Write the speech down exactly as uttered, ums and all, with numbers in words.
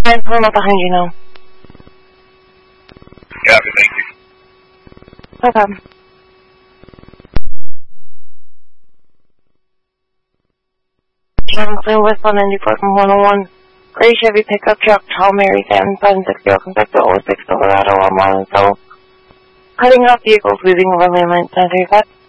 ten four behind you now. Copy, thank you. No problem. John Clear westbound ninety-four from one oh one. Gray Chevy pickup truck, Tall Mary, seven seven six zero, contact the oh six Silverado, one mile and so. Cutting off vehicles leaving over lane line ten thirty-five.